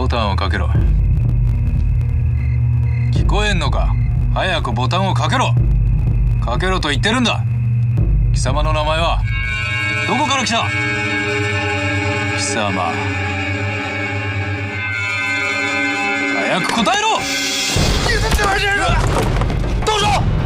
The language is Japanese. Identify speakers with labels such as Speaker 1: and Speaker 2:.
Speaker 1: タンをかけろ。聞こえんのか？早くボタンをかけろ。かけろと言ってるんだ。貴様の名前はどこから来た？貴様、早く答えろ！どうぞ！